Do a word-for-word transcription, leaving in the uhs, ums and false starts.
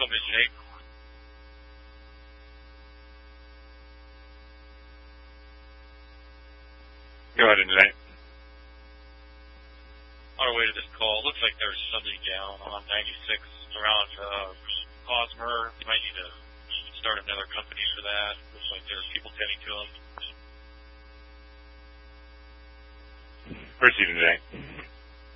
come in, Jake. Go ahead, Jake. On our way to this call, looks like there's somebody down on ninety-six around uh, Hosmer. You might need to start another company for that. Looks like there's people tending to them. Proceed, Jake.